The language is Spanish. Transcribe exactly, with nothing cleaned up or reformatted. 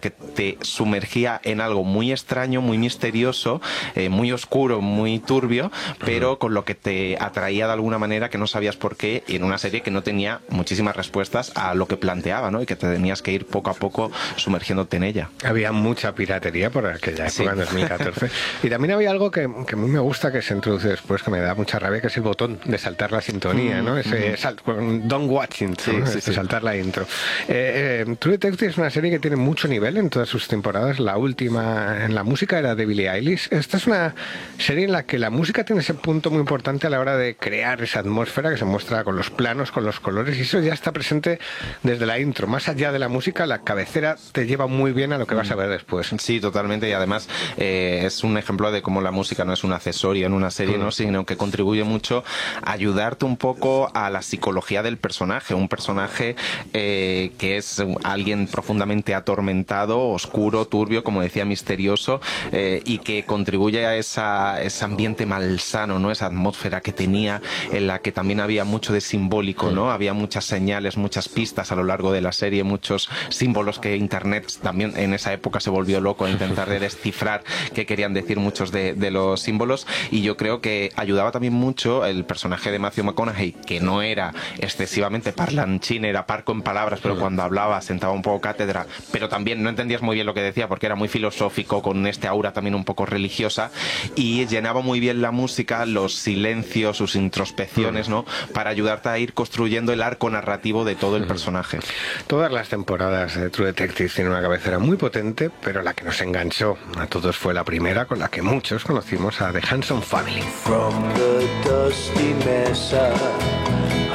porque te sumergía en algo muy extraño, muy misterioso, eh, muy oscuro, muy turbio, pero con lo que te atraía de alguna manera que no sabías por qué, y en una serie que no tenía muchísimas respuestas a lo que planteaba, ¿no? Y que te tenías que ir poco a poco sumergiéndote en ella. Había mucha piratería por aquella época, Sí. en dos mil catorce. Y también había algo que, que a mí me gusta, que se introduce después, que me da mucha rabia, que es el botón de saltar la sintonía, ¿no? Ese sal, don't watching, Sí, ¿no? sí, Este sí. saltar la intro. Eh, eh, True Detective es una serie que tiene mucho nivel en todas sus temporadas. La última en la música era de Billie Eilish. Esta es una serie en la que la música tiene ese punto muy importante a la hora de crear esa atmósfera que se muestra con los planos, con los colores, y eso ya está presente desde la intro. Más allá de la música, la cabecera te lleva muy bien a lo que vas a ver después. Sí, totalmente, y además eh, es un ejemplo de cómo la música no es un accesorio en una serie, ¿no? Sino que contribuye mucho a ayudarte un poco a la psicología del personaje, un personaje eh, que es alguien profundamente atormentado, oscuro, turbio, como decía, misterioso, eh, y que contribuye a esa, ese ambiente malsano, ¿no? Esa atmósfera que tenía, en la que también había mucho de simbólico, ¿no? Había muchas señales, muchas pistas a lo largo de la serie, muchos símbolos que Internet también en esa época se volvió loco a intentar de descifrar qué querían decir muchos de, de los símbolos, y yo creo que ayudaba también mucho el personaje de Matthew McConaughey, que no era excesivamente parlanchín, era parco en palabras, pero cuando hablaba sentaba un poco cátedra, pero también no entendías muy bien lo que decía porque era muy filosófico, con este aura también un poco religiosa, y llenaba muy bien la música, los silencios, sus introspecciones, ¿no? Para ayudarte a ir construyendo el arco narrativo de todo el personaje. Todas las temporadas de True Detective tienen una cabecera muy potente, pero la que nos enganchó a todos fue la primera, con la que muchos conocimos a The Hanson Family. From the dusty mesa